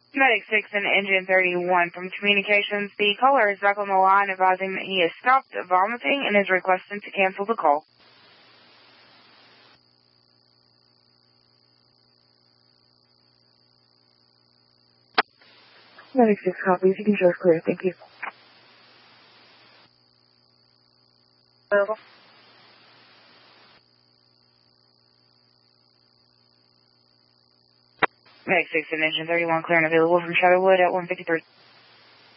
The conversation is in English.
Medic 6 and Engine 31 from Communications. The caller is back on the line advising that he has stopped vomiting and is requesting to cancel the call. Medic 6 copies. You can show us clear. Thank you. Available. Medic 6 and Engine 31 clear and available from Shadowwood at 153.